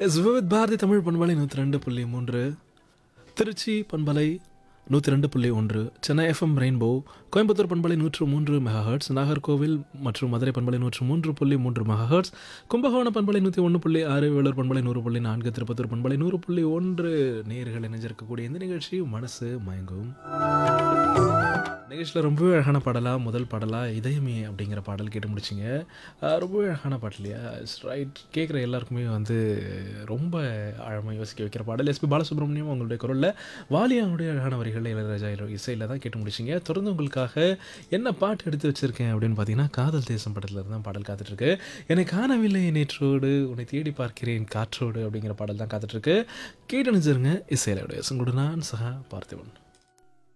S Vividh Bharathi Tamil பண்பலை 102.3, திருச்சி பண்பலை 102.1, Chennai FM rainbow, Coimbatore பண்பலை 103 மெகாஹெர்ட்ஸ், நாகர்கோவில் மற்றும் மதுரை பண்பலை 103.3 மெகாஹெர்ட்ஸ், கும்பகோணம் பண்பலை 101.6, வேலூர் பண்பலை 100.4, திருப்பத்தூர் பண்பலை 100.1 நேயர்கள் இணைஞ்சிருக்கக்கூடிய இந்த நிகழ்ச்சி மனசு மயங்கும். நிகழ்ச்சியில் ரொம்பவே அழகான பாடலாக முதல் பாடலாக இதயமே அப்படிங்கிற பாடல் கேட்டு முடிச்சிங்க. ரொம்பவே அழகான பாடல் இல்லையா? ரைட், கேட்குற எல்லாருக்குமே வந்து ரொம்ப ஆழமாக யோசிக்க வைக்கிற பாடல். எஸ்பி பாலசுப்ரமணியம் அவங்களுடைய குரலில், வாலியாவுடைய அழகான வரிகளில், இளையராஜா இசையில் தான் கேட்டு முடிச்சிங்க. தொடர்ந்து உங்களுக்காக என்ன பாட்டு எடுத்து வச்சுருக்கேன் அப்படின்னு பார்த்தீங்கன்னா, காதல் தேசம் படத்தில் தான் பாடல் காத்துட்ருக்கு. என்னை காணவில்லை நேற்றோடு, உன்னை தேடி பார்க்கிறேன் காற்றோடு அப்படிங்கிற பாடல் தான் காத்துட்ருக்கு. கேட்டு நினைச்சிருங்க. இசையிலுடைய உங்களோட நான் சகா பார்த்திபன்.